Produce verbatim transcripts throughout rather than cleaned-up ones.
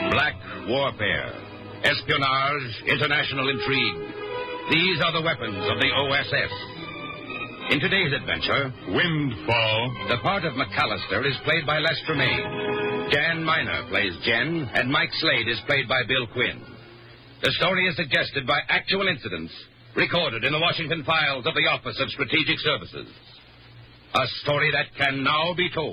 Black warfare, espionage, international intrigue. These are the weapons of the O S S. In today's adventure, Windfall, the part of McAllister is played by Les Tremaine. Jan Miner plays Jen, and Mike Slade is played by Bill Quinn. The story is suggested by actual incidents recorded in the Washington files of the Office of Strategic Services. A story that can now be told.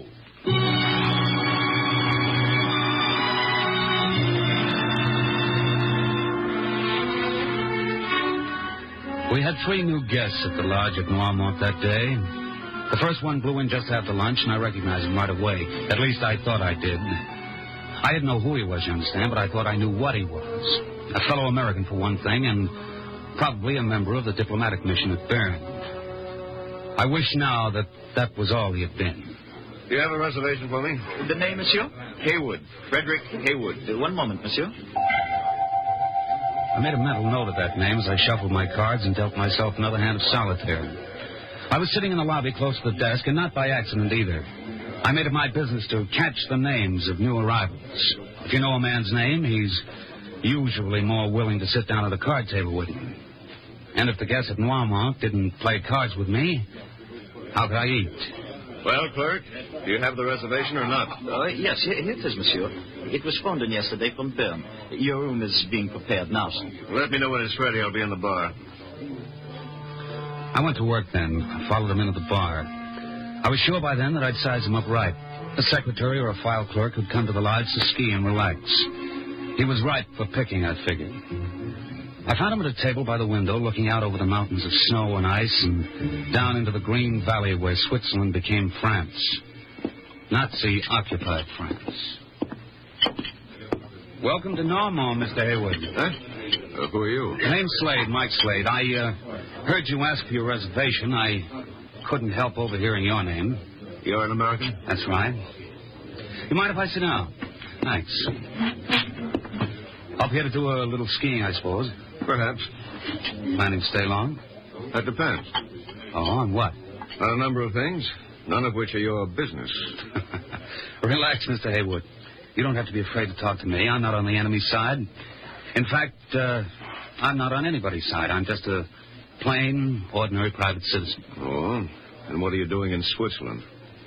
We had three new guests at the lodge at Noirmont that day. The first one blew in just after lunch, and I recognized him right away. At least I thought I did. I didn't know who he was, you understand, but I thought I knew what he was. A fellow American, for one thing, and probably a member of the diplomatic mission at Bern. I wish now that that was all he had been. Do you have a reservation for me? The name, monsieur? Haywood. Frederick Haywood. Uh, one moment, monsieur. I made a mental note of that name as I shuffled my cards and dealt myself another hand of solitaire. I was sitting in the lobby close to the desk, and not by accident either. I made it my business to catch the names of new arrivals. If you know a man's name, he's usually more willing to sit down at a card table with him. And if the guests at Noirmont didn't play cards with me, how could I eat? Well, clerk, do you have the reservation or not? Uh, yes, here, here it is, monsieur. It was phoned in yesterday from Bern. Your room is being prepared now, sir. Let me know when it's ready. I'll be in the bar. I went to work then. I followed him into the bar. I was sure by then that I'd size him up right. A secretary or a file clerk who'd come to the lodge to ski and relax. He was ripe for picking, I figured. I found him at a table by the window, looking out over the mountains of snow and ice and down into the green valley where Switzerland became France. Nazi-occupied France. Welcome to Noirmont, Mister Haywood. Huh? Uh, who are you? Name's Slade, Mike Slade. I uh, heard you ask for your reservation. I couldn't help overhearing your name. You're an American? That's right. You mind if I sit down? Thanks. Up here to do a little skiing, I suppose. Perhaps. Planning to stay long? That depends. Oh, on what? On a number of things, none of which are your business. Relax, Mister Haywood. You don't have to be afraid to talk to me. I'm not on the enemy side. In fact, uh, I'm not on anybody's side. I'm just a plain, ordinary private citizen. Oh? And what are you doing in Switzerland?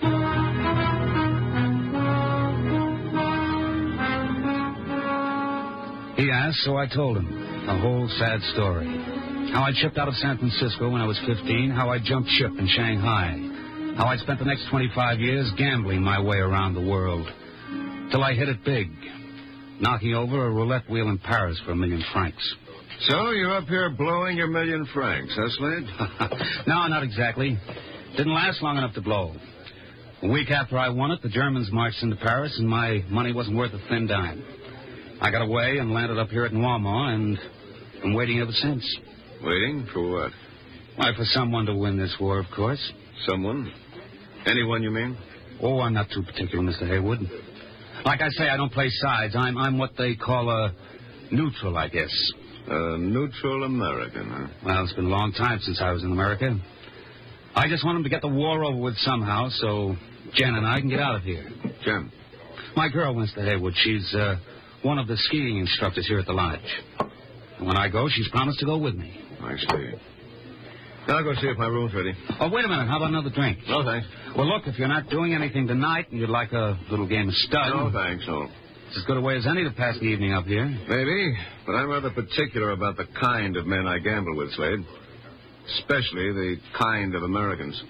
He asked, so I told him. A whole sad story. How I shipped out of San Francisco when I was fifteen. How I jumped ship in Shanghai. How I spent the next twenty-five years gambling my way around the world. Till I hit it big. Knocking over a roulette wheel in Paris for a million francs. So you're up here blowing your million francs, huh, Slade? No, not exactly. Didn't last long enough to blow. A week after I won it, the Germans marched into Paris, and my money wasn't worth a thin dime. I got away and landed up here at Noirmont, and I'm waiting ever since. Waiting? For what? Why, for someone to win this war, of course. Someone? Anyone, you mean? Oh, I'm not too particular, Mister Haywood. Like I say, I don't play sides. I'm I'm what they call a neutral, I guess. A neutral American, huh? Well, it's been a long time since I was in America. I just want them to get the war over with somehow, so Jen and I can get out of here. Jen? My girl, Mister Haywood. She's uh, one of the skiing instructors here at the lodge. And when I go, she's promised to go with me. I see. Now I'll go see if my room's ready. Oh, wait a minute. How about another drink? No, thanks. Well, look, if you're not doing anything tonight and you'd like a little game of stud... No, thanks, no. It's as good a way as any to pass the evening up here. Maybe, but I'm rather particular about the kind of men I gamble with, Slade. Especially the kind of Americans.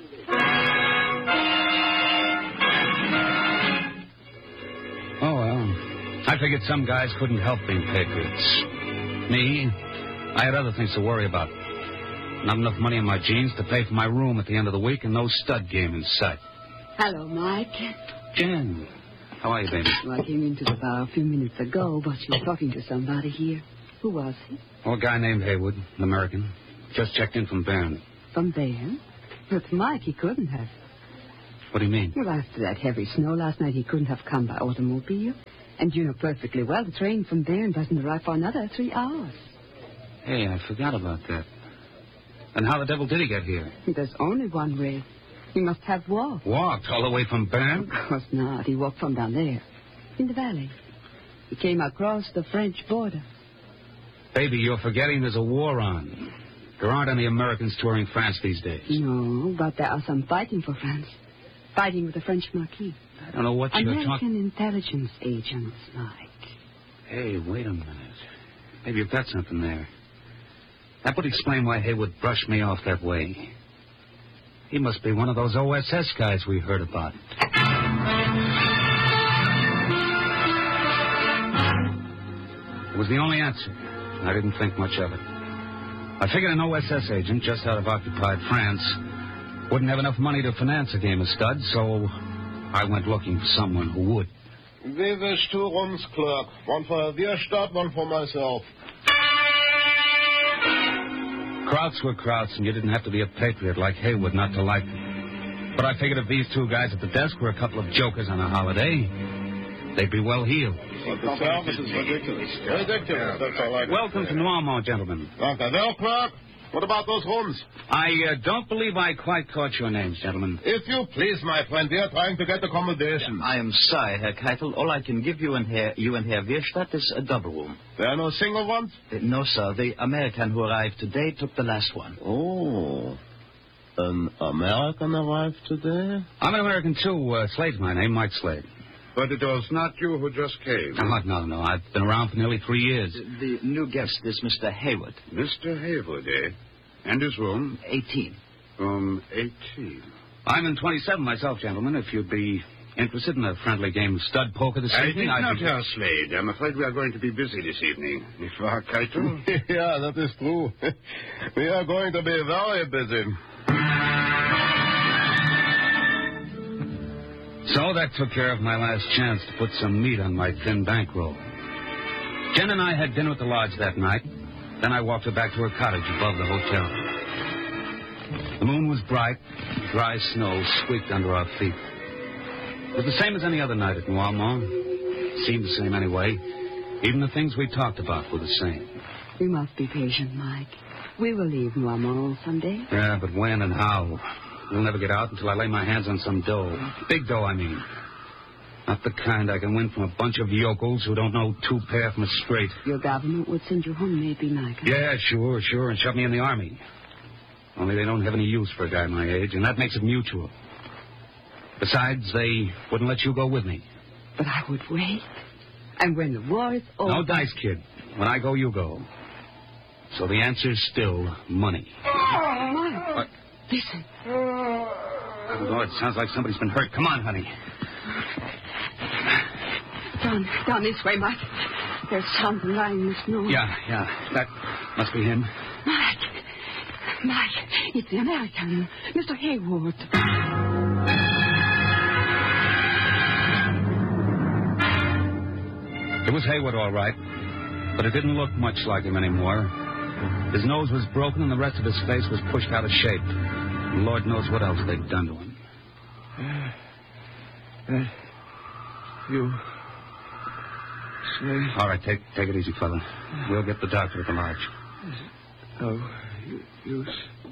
Oh, well. I figured some guys couldn't help being patriots. Me, I had other things to worry about. Not enough money in my jeans to pay for my room at the end of the week and no stud game in sight. Hello, Mike. Jen, how are you, baby? Well, I came into the bar a few minutes ago, but you were talking to somebody here. Who was he? Oh, a guy named Haywood, an American. Just checked in from Bern. From Bern? With Mike, he couldn't have. What do you mean? Well, after that heavy snow last night, he couldn't have come by automobile. And you know perfectly well the train from Bern doesn't arrive for another three hours. Hey, I forgot about that. And how the devil did he get here? There's only one way. He must have walked. Walked all the way from Bern? Of course not. He walked from down there, in the valley. He came across the French border. Baby, you're forgetting there's a war on. There aren't any Americans touring France these days. No, but there are some fighting for France. Fighting with the French Marquis. I don't know what you're American talking... intelligence agents, Mike. Hey, wait a minute. Maybe you've got something there. That would explain why Haywood brushed me off that way. He must be one of those O S S guys we heard about. It was the only answer. I didn't think much of it. I figured an O S S agent just out of occupied France wouldn't have enough money to finance a game of stud, so I went looking for someone who would. We wish two rooms, clerk. One for Wirstadt, one for myself. Krauts were Krauts, and you didn't have to be a patriot like Haywood not to like them. But I figured if these two guys at the desk were a couple of jokers on a holiday, they'd be well heeled. But the service is ridiculous. Ridiculous, that's all I can Welcome say. to Noirmont, gentlemen. Okay, well, clerk, what about those rooms? I uh, don't believe I quite caught your names, gentlemen. If you please, my friend, we are trying to get accommodation. I am sorry, Herr Keitel. All I can give you and Herr, you and Herr Wirstadt is a double room. There are no single ones? Uh, no, sir. The American who arrived today took the last one. Oh. An American arrived today? I'm an American, too. Uh, Slade's my name, Mike Slade. But it was not you who just came. No, no, no. I've been around for nearly three years. The new guest is Mister Haywood. Mister Haywood, eh? And his room? eighteen. Room eighteen. I'm in twenty-seven myself, gentlemen. If you'd be interested in a friendly game of stud poker this I evening, think I'd not, be... Herr Slade. I'm afraid we are going to be busy this evening. If you are, Keitel? Yeah, that is true. We are going to be very busy. So that took care of my last chance to put some meat on my thin bankroll. Jen and I had dinner at the lodge that night. Then I walked her back to her cottage above the hotel. The moon was bright. Dry snow squeaked under our feet. It was the same as any other night at Noirmont. It seemed the same anyway. Even the things we talked about were the same. We must be patient, Mike. We will leave Noirmont someday. Yeah, but when and how? We'll never get out until I lay my hands on some dough. Big dough, I mean. Not the kind I can win from a bunch of yokels who don't know two pair from a straight. Your government would send you home, maybe, Mike. Yeah, sure, sure, and shove me in the army. Only they don't have any use for a guy my age, and that makes it mutual. Besides, they wouldn't let you go with me. But I would wait. And when the war is over... No dice, kid. When I go, you go. So the answer's still money. Oh, Mike. What? Listen. Oh, Lord, it sounds like somebody's been hurt. Come on, honey. Down, down this way, Mike. There's something lying in the snow. Yeah, yeah. That must be him. Mike. Mike, it's the American, Mister Haywood. It was Haywood, all right. But it didn't look much like him anymore. His nose was broken and the rest of his face was pushed out of shape. And Lord knows what else they'd done to him. Uh, uh, you... Slade? All right, take take it easy, fella. We'll get the doctor at the lodge. Oh, you... you...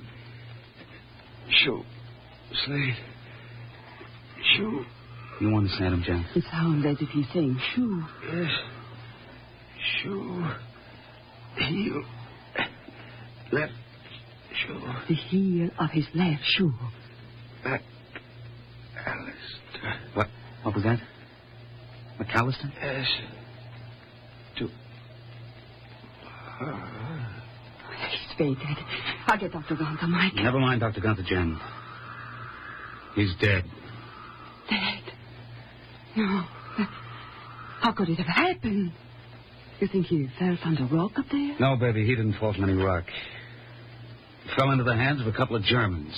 Shoo. Slade. Shoo. You understand him, Jen? It sounds as if he's saying, shoo. Yes. Shoo. Heel. Left. Shoo. The heel of his left shoe. Back. Alistair. What? What was that? McAllister? Yes. To... her. He's faded. I'll get Doctor Gunther, Mike. Never mind, Doctor Gunther, Jen. He's dead. Dead? No. How could it have happened? You think he fell from the rock up there? No, baby, he didn't fall from any rock. He fell into the hands of a couple of Germans.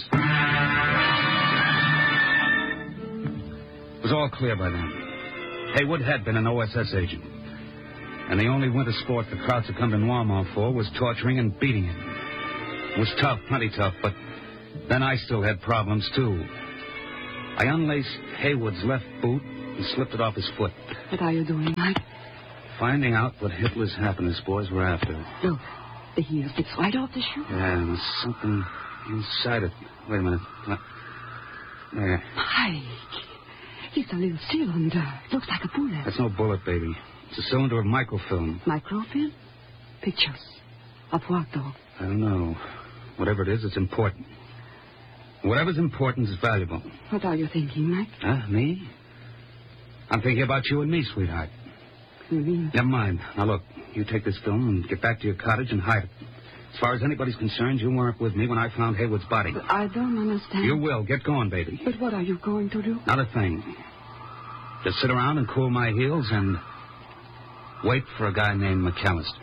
It was all clear by then. Haywood had been an O S S agent. And the only winter sport the Krauts had come to Noirmont for was torturing and beating him. It was tough, plenty tough, but then I still had problems, too. I unlaced Haywood's left boot and slipped it off his foot. What are you doing, Mike? Finding out what Hitler's happiness boys were after. Look, the heel sticks right off the shoe. Yeah, and there's something inside it. Wait a minute. There. Mike, It's a little cylinder. Looks like a bullet. That's no bullet, baby. It's a cylinder of microfilm. Microfilm? Pictures. Of what, though? I don't know. Whatever it is, it's important. Whatever's important is valuable. What are you thinking, Mike? Huh? Me? I'm thinking about you and me, sweetheart. You mean? Never mind. Now, look, you take this film and get back to your cottage and hide it. As far as anybody's concerned, you weren't with me when I found Haywood's body. But I don't understand. You will. Get going, baby. But what are you going to do? Not a thing. Just sit around and cool my heels and wait for a guy named McAllister.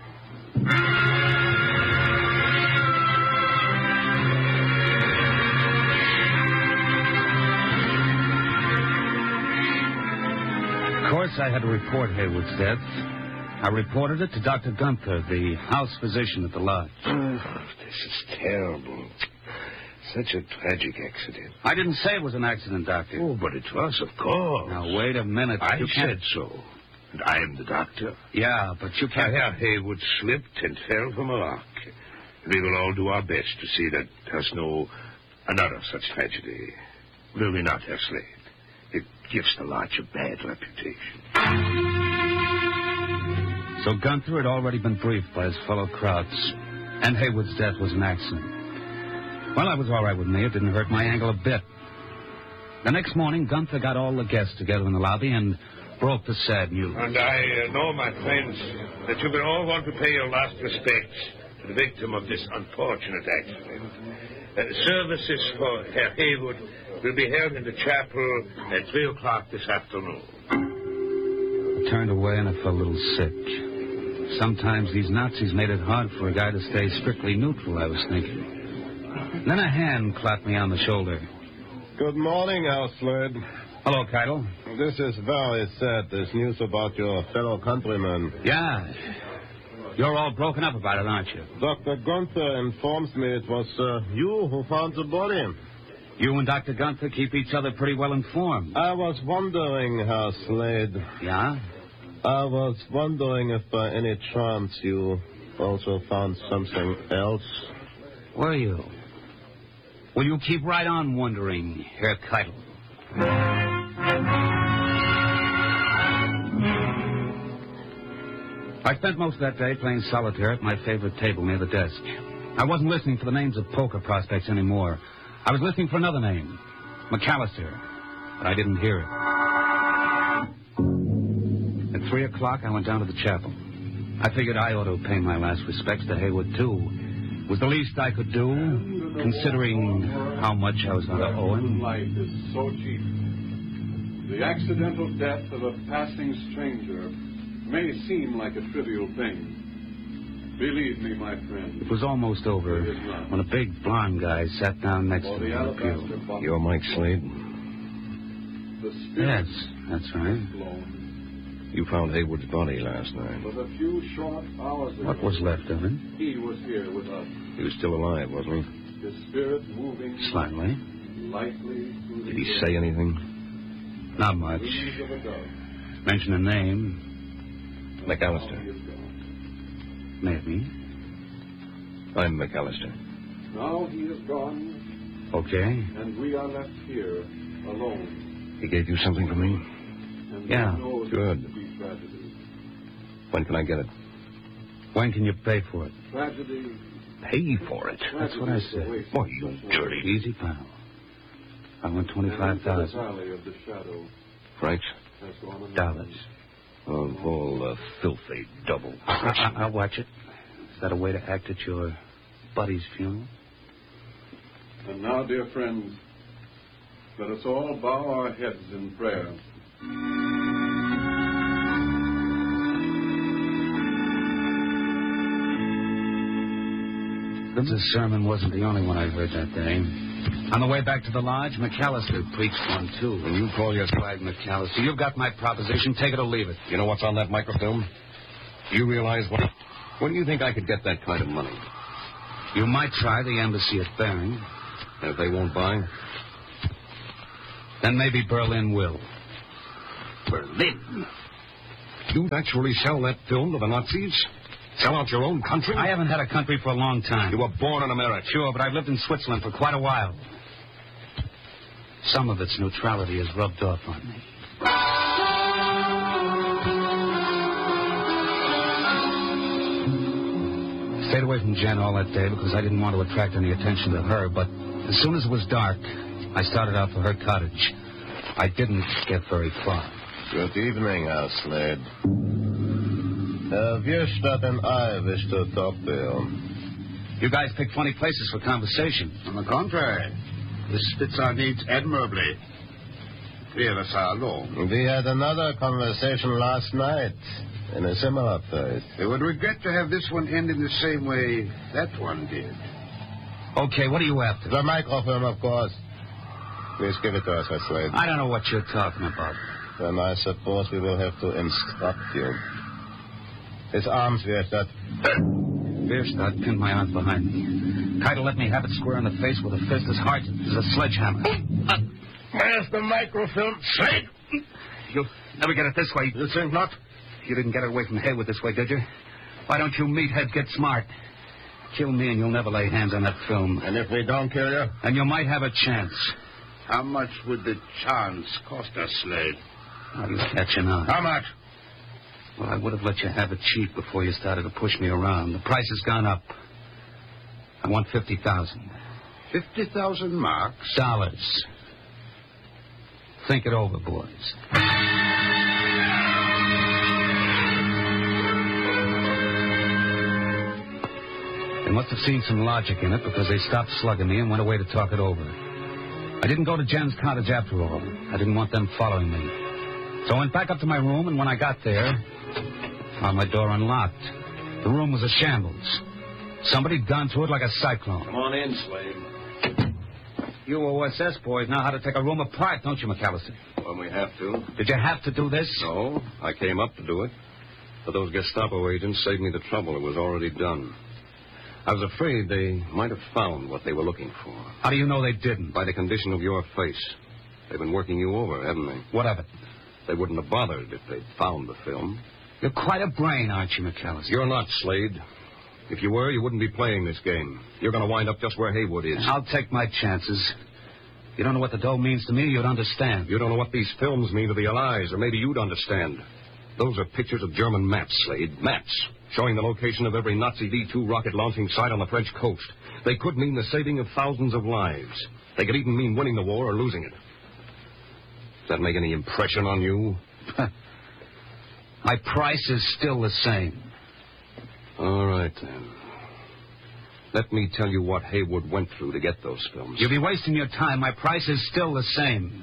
Of course, I had to report Haywood's death. I reported it to Doctor Gunther, the house physician at the lodge. Oh, this is terrible. Such a tragic accident. I didn't say it was an accident, Doctor. Oh, but it was, of course. Now, wait a minute. I You can't- said so. And I am the doctor. Yeah, but you can't... Herr Haywood slipped and fell from a rock. We will all do our best to see that there's no another such tragedy. Will we not, Herr Slade? It gives the lodge a bad reputation. So Gunther had already been briefed by his fellow Krauts, and Haywood's death was an accident. Well, that was all right with me. It didn't hurt my ankle a bit. The next morning, Gunther got all the guests together in the lobby and broke the sad news. And I uh, know, my friends, that you will all want to pay your last respects to the victim of this unfortunate accident. Uh, services for Herr Haywood will be held in the chapel at three o'clock this afternoon. I turned away and I felt a little sick. Sometimes these Nazis made it hard for a guy to stay strictly neutral, I was thinking. Then a hand clapped me on the shoulder. Good morning, Herr Slade. Hello, Keitel. This is very sad, this news about your fellow countrymen. Yeah. You're all broken up about it, aren't you? Doctor Gunther informs me it was uh, you who found the body. You and Doctor Gunther keep each other pretty well informed. I was wondering, Herr Slade. Yeah? I was wondering if by any chance you also found something else. Were you? Well, you keep right on wondering, Herr Keitel. I spent most of that day playing solitaire at my favorite table near the desk. I wasn't listening for the names of poker prospects anymore. I was listening for another name, McAllister, but I didn't hear it. At three o'clock, I went down to the chapel. I figured I ought to pay my last respects to Haywood, too. It was the least I could do, considering how much I was going to owe him. Life is so cheap. The accidental death of a passing stranger may seem like a trivial thing. Believe me, my friend. It was almost over when a big blonde guy sat down next to me in the pew. You're Mike Slade? Yes, that's right. You found Haywood's body last night. But a few short hours ago, What was left of him? he was here with us. He was still alive, wasn't he? His spirit moving Slightly. lightly through Did the he say anything? Not much. wings of a dove. Mention a name. McAllister. He is gone. Maybe. I'm McAllister. Now he is gone, Okay. and we are left here alone. He gave you something for me? And Yeah. he knows Good. it to be tragedy. When can I get it? When can you pay for it? Tragedy. Pay for it? That's what I said. Boy, you dirty. Easy, pal. I want twenty-five The thousand valley of the shadow Francs? has gone unnoticed. dollars. Of all the filthy double. I- I- I'll watch it. Is that a way to act at your buddy's funeral? And now, dear friends, let us all bow our heads in prayer. This sermon wasn't the only one I heard that day. On the way back to the lodge, McAllister preached one, too. When you call your... Right, McAllister, you've got my proposition. Take it or leave it. You know what's on that microfilm? You realize what... When do you think I could get that kind of money? You might try the embassy at Bering. And if they won't buy? Then maybe Berlin will. Berlin? You actually sell that film to the Nazis? Sell out your own country? I haven't had a country for a long time. You were born in America. Sure, but I've lived in Switzerland for quite a while. Some of its neutrality has rubbed off on me. stayed away from Jen all that day because I didn't want to attract any attention to her, but as soon as it was dark, I started out for her cottage. I didn't get very far. Good evening, Herr Slade. Herr Bierstadt and I wish to talk to you. You guys pick funny places for conversation. On the contrary, this fits our needs admirably. Three of us are alone. We had another conversation last night in a similar place. They would regret to have this one end in the same way that one did. Okay, what are you after? The microfilm, of course. Please give it to us, Herr Slade. I don't know what you're talking about. Then I suppose we will have to instruct you. His arms, Bierstadt. Bierstadt pinned my arms behind me. Keitel let me have it square in the face with a fist as hard as a sledgehammer. Uh, Where's the microfilm, Slade? You'll never get it this way. You think not? You didn't get it away from Haywood this way, did you? Why don't you meatheads get smart? Kill me and you'll never lay hands on that film. And if we don't kill you? And you might have a chance. How much would the chance cost us, Slade? Are you catching on? How much? Well, I would have let you have it cheap before you started to push me around. The price has gone up. I want fifty thousand. Fifty thousand marks? Dollars. Think it over, boys. They must have seen some logic in it because they stopped slugging me and went away to talk it over. I didn't go to Jen's cottage after all. I didn't want them following me. So I went back up to my room, and when I got there, found my door unlocked. The room was a shambles. Somebody'd gone through it like a cyclone. Come on in, Slade. You O S S boys know how to take a room apart, don't you, McAllister? When we have to. Did you have to do this? No, I came up to do it. But those Gestapo agents saved me the trouble. It was already done. I was afraid they might have found what they were looking for. How do you know they didn't? By the condition of your face. They've been working you over, haven't they? What of it? They wouldn't have bothered if they'd found the film. You're quite a brain, aren't you, McAllister? You're not, Slade. If you were, you wouldn't be playing this game. You're going to wind up just where Haywood is. I'll take my chances. You don't know what the dough means to me, you'd understand. You don't know what these films mean to the Allies, or maybe you'd understand. Those are pictures of German maps, Slade. Maps showing the location of every Nazi V two rocket launching site on the French coast. They could mean the saving of thousands of lives. They could even mean winning the war or losing it. Does that make any impression on you? My price is still the same. All right, then. Let me tell you what Haywood went through to get those films. You'll be wasting your time. My price is still the same.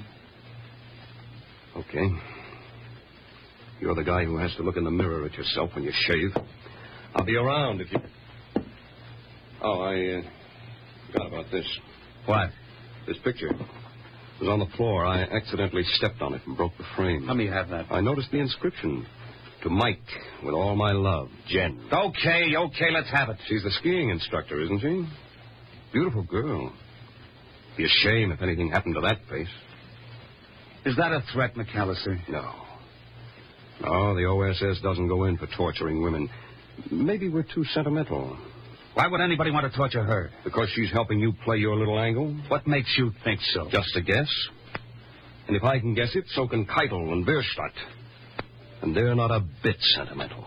Okay. You're the guy who has to look in the mirror at yourself when you shave. I'll be around if you... Oh, I uh, forgot about this. What? This picture. It was on the floor. I accidentally stepped on it and broke the frame. Let me have that. I noticed the inscription. To Mike, with all my love, Jen. Okay, okay, let's have it. She's the skiing instructor, isn't she? Beautiful girl. Be a shame if anything happened to that face. Is that a threat, McAllister? No. No, the O S S doesn't go in for torturing women. Maybe we're too sentimental. Why would anybody want to torture her? Because she's helping you play your little angle? What makes you think so? Just a guess. And if I can guess it, so can Keitel and Bierstadt. And they're not a bit sentimental.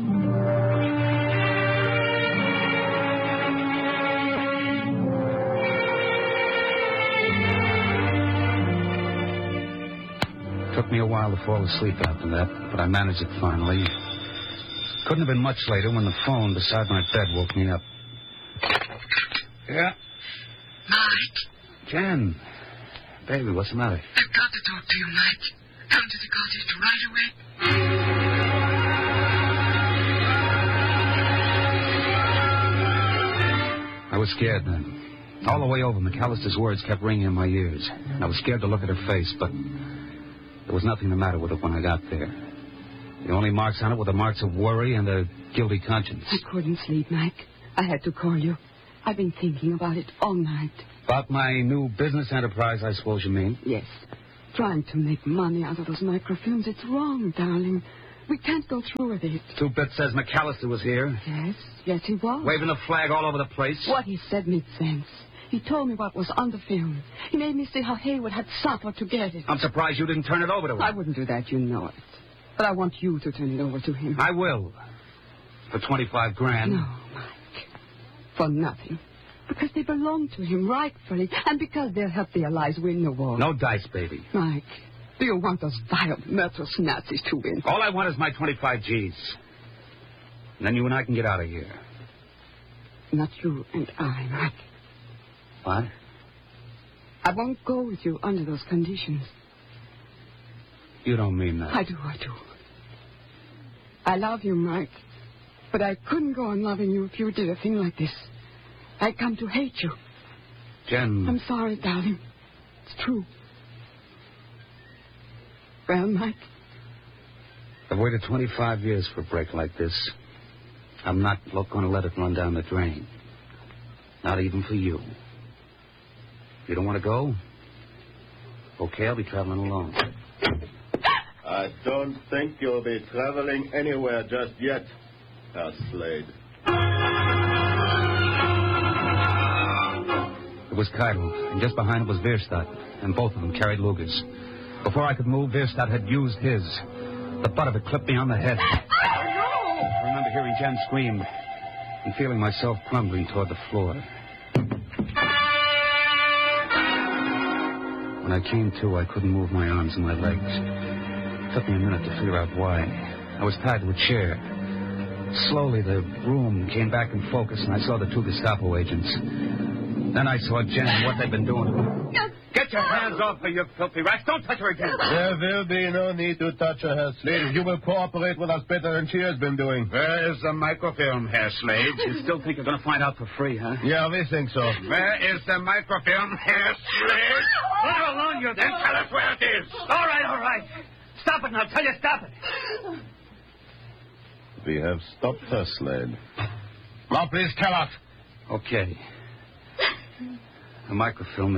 Took me a while to fall asleep after that, but I managed it finally. Couldn't have been much later when the phone beside my bed woke me up. Yeah? Mike? Jen. Baby, what's the matter? I've got to talk to you, Mike. Come to the cottage right away. I was scared then. All the way over, McAllister's words kept ringing in my ears. I was scared to look at her face, but there was nothing the matter with it when I got there. The only marks on it were the marks of worry and a guilty conscience. I couldn't sleep, Mike. I had to call you. I've been thinking about it all night. About my new business enterprise, I suppose you mean? Yes. Trying to make money out of those microfilms. It's wrong, darling. We can't go through with it. Two-Bit says McAllister was here. Yes, yes, he was. Waving a flag all over the place. What he said made sense. He told me what was on the film. He made me see how Haywood had suffered to get it. I'm surprised you didn't turn it over to him. I wouldn't do that, you know it. But I want you to turn it over to him. I will. For twenty-five grand. No, Mike. For nothing. Because they belong to him rightfully, and because they'll help their lives win the war. No dice, baby. Mike, do you want those vile, murderous Nazis to win? All I want is my twenty-five G's. And then you and I can get out of here. Not you and I, Mike. What? I won't go with you under those conditions. You don't mean that. I do, I do. I love you, Mike. But I couldn't go on loving you if you did a thing like this. I'd come to hate you. Jen. I'm sorry, darling. It's true. Well, Mike? I've waited twenty-five years for a break like this. I'm not going to let it run down the drain. Not even for you. You don't want to go? Okay, I'll be traveling alone. I don't think you'll be traveling anywhere just yet, Herr Slade. It was Keitel, and just behind it was Bierstadt, and both of them carried Lugers. Before I could move, Bierstadt had used his. The butt of it clipped me on the head. I remember hearing Jen scream and feeling myself crumbling toward the floor. When I came to, I couldn't move my arms and my legs. It took me a minute to figure out why. I was tied to a chair. Slowly, the room came back in focus, and I saw the two Gestapo agents. Then I saw Jen and what they'd been doing. Get your hands off her, you filthy rats. Don't touch her again. There will be no need to touch her, Herr Slade. You will cooperate with us better than she has been doing. Where is the microfilm, Herr Slade? You still think you're going to find out for free, huh? Yeah, we think so. Where is the microfilm, Herr Slade? Let her alone, you... Then tell us where it is. All right, all right. Stop it now. Tell you, stop it. We have stopped her, Slade. Now, please tell us. Okay. The microfilm is...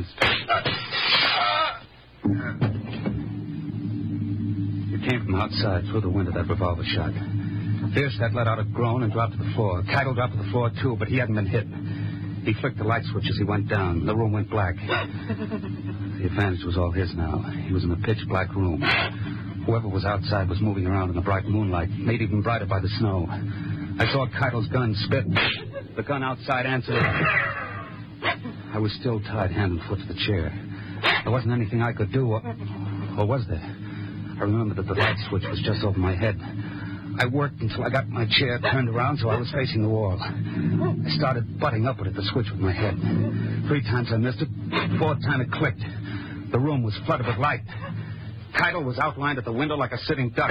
It came from outside through the window, that revolver shot. Bierstadt let out a groan and dropped to the floor. Keitel dropped to the floor, too, but he hadn't been hit. He flicked the light switch as he went down. The room went black. The advantage was all his now. He was in a pitch-black room. Whoever was outside was moving around in the bright moonlight, made even brighter by the snow. I saw Keitel's gun spit. The gun outside answered. I was still tied hand and foot to the chair. There wasn't anything I could do, or, or was there? I remembered that the light switch was just over my head. I worked until I got my chair turned around so I was facing the wall. I started butting upward at the switch with my head. Three times I missed it. Fourth time it clicked. The room was flooded with light. Keitel was outlined at the window like a sitting duck.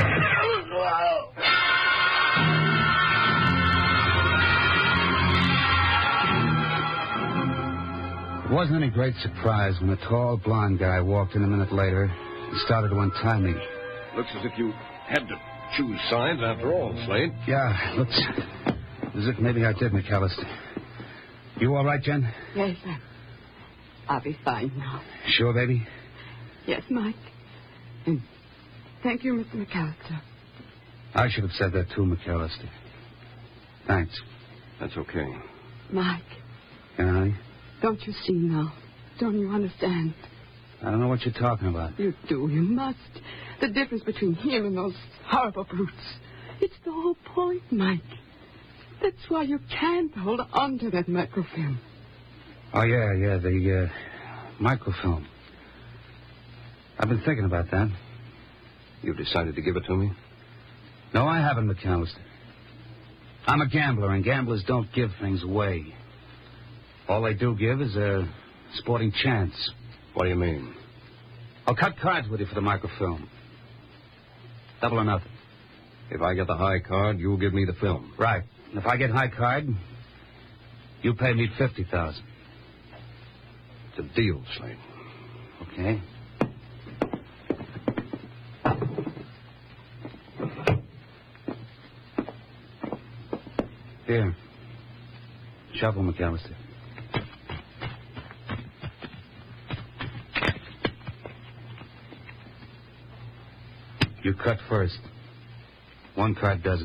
It wasn't any great surprise when a tall, blonde guy walked in a minute later and started to untie me. Looks as if you had to choose sides after all, Slade. Yeah, looks as if maybe I did, McAllister. You all right, Jen? Yes, sir. I'll be fine now. Sure, baby? Yes, Mike. And thank you, Mister McAllister. I should have said that too, McAllister. Thanks. That's okay. Mike. Yeah, honey? Don't you see now? Don't you understand? I don't know what you're talking about. You do. You must. The difference between him and those horrible brutes. It's the whole point, Mike. That's why you can't hold on to that microfilm. Oh, yeah, yeah, the uh, microfilm. I've been thinking about that. You've decided to give it to me? No, I haven't, McAllister. I'm a gambler, and gamblers don't give things away. All they do give is a sporting chance. What do you mean? I'll cut cards with you for the microfilm. Double or nothing. If I get the high card, you'll give me the film. Right. And if I get high card, you pay me fifty thousand dollars. It's a deal, Slade. Okay. Here. Shuffle, McAllister. You cut first. One card does it.